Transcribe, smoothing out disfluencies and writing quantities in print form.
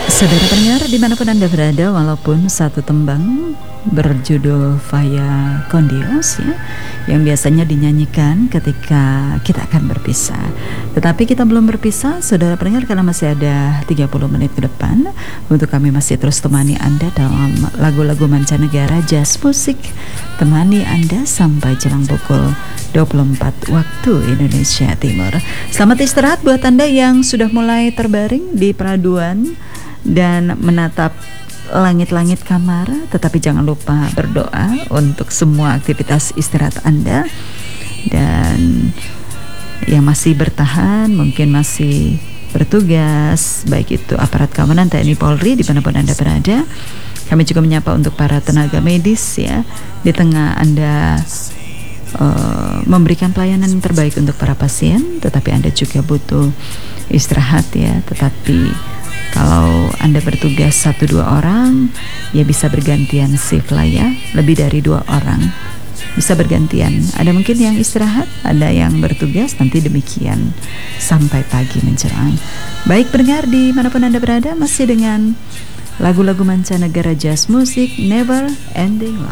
Saudara pendengar dimanapun Anda berada, walaupun satu tembang berjudul Vaya con Dios ya, yang biasanya dinyanyikan ketika kita akan berpisah. Tetapi kita belum berpisah, saudara pendengar, karena masih ada 30 menit ke depan untuk kami masih terus temani Anda dalam lagu-lagu mancanegara jazz musik, temani Anda sampai jelang pukul 24 waktu Indonesia Timur. Selamat istirahat buat Anda yang sudah mulai terbaring di peraduan dan menatap langit-langit kamar, tetapi jangan lupa berdoa untuk semua aktivitas istirahat Anda. Dan yang masih bertahan, mungkin masih bertugas, baik itu aparat keamanan TNI Polri dimanapun Anda berada. Kami juga menyapa untuk para tenaga medis ya, di tengah Anda memberikan pelayanan yang terbaik untuk para pasien, tetapi Anda juga butuh istirahat ya. Tetapi kalau Anda bertugas 1-2 orang, ya bisa bergantian shift lah ya. Lebih dari 2 orang bisa bergantian. Ada mungkin yang istirahat, ada yang bertugas, nanti demikian sampai pagi menjelang. Baik pendengar dimanapun Anda berada, masih dengan lagu-lagu mancanegara jazz musik Never Ending Love.